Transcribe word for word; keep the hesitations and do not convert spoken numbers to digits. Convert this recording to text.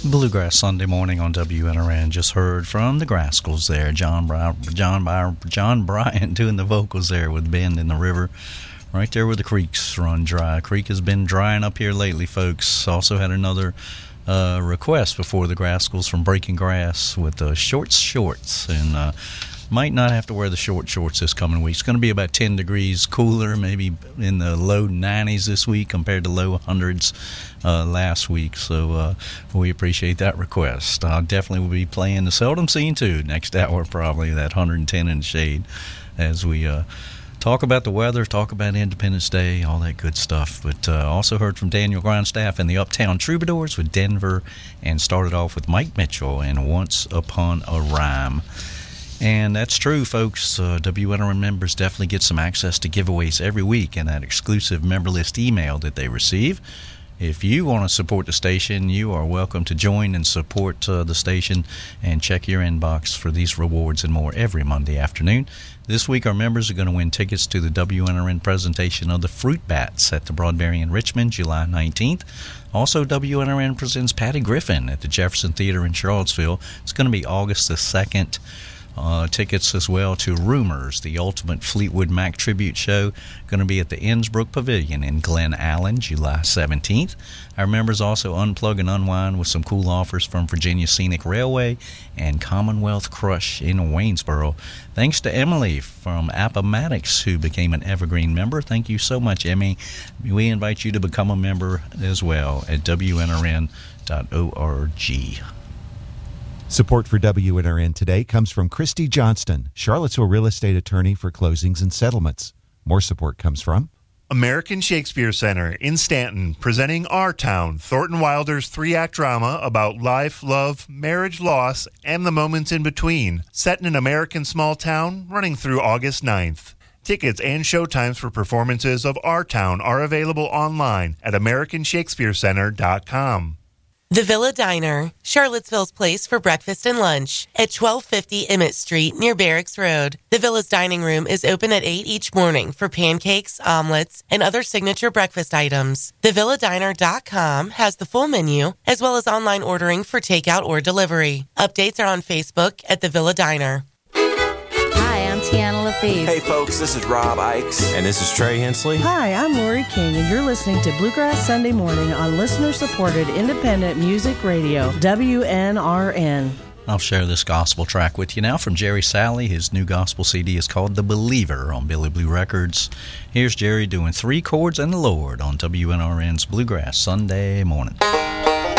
Bluegrass Sunday morning on W N R N. Just heard from the Grascals there. John Bry- John Bry- John Bryant doing the vocals there with Bend in the River, right there where the creeks run dry. Creek has been drying up here lately, folks. Also had another uh, request before the Grascals from Breaking Grass with uh, shorts, shorts, and uh, might not have to wear the short shorts this coming week. It's going to be about ten degrees cooler, maybe in the low nineties this week compared to low hundreds uh, last week. So uh, we appreciate that request. I definitely will be playing the Seldom Seen two next hour, probably that one hundred ten in the shade, as we uh, talk about the weather, talk about Independence Day, all that good stuff. But uh, also heard from Daniel Grindstaff and the Uptown Troubadours with Denver, and started off with Mike Mitchell and Once Upon a Rhyme. And that's true, folks. Uh, W N R N members definitely get some access to giveaways every week in that exclusive member list email that they receive. If you want to support the station, you are welcome to join and support uh, the station and check your inbox for these rewards and more every Monday afternoon. This week, our members are going to win tickets to the W N R N presentation of the Fruit Bats at the Broadberry in Richmond, July nineteenth. Also, W N R N presents Patty Griffin at the Jefferson Theater in Charlottesville. It's going to be August the second. Uh, tickets as well to Rumors, the Ultimate Fleetwood Mac Tribute Show, going to be at the Innsbruck Pavilion in Glen Allen, July seventeenth. Our members also unplug and unwind with some cool offers from Virginia Scenic Railway and Commonwealth Crush in Waynesboro. Thanks to Emily from Appomattox, who became an Evergreen member. Thank you so much, Emmy. We invite you to become a member as well at W N R N dot org. Support for W N R N today comes from Christy Johnston, Charlottesville real estate attorney for closings and settlements. More support comes from American Shakespeare Center in Stanton, presenting Our Town, Thornton Wilder's three-act drama about life, love, marriage, loss, and the moments in between. Set in an American small town, running through August ninth. Tickets and showtimes for performances of Our Town are available online at american shakespeare center dot com. The Villa Diner, Charlottesville's place for breakfast and lunch, at twelve fifty Emmett Street near Barracks Road. The Villa's dining room is open at eight each morning for pancakes, omelets, and other signature breakfast items. the villa diner dot com has the full menu, as well as online ordering for takeout or delivery. Updates are on Facebook at The Villa Diner. Hi, I'm Tiana Lafave. Hey folks, this is Rob Ikes. And this is Trey Hensley. Hi, I'm Lori King, and you're listening to Bluegrass Sunday Morning on listener-supported independent music radio, W N R N. I'll share this gospel track with you now from Jerry Salley. His new gospel C D is called The Believer on Billy Blue Records. Here's Jerry doing Three Chords and the Lord on W N R N's Bluegrass Sunday Morning.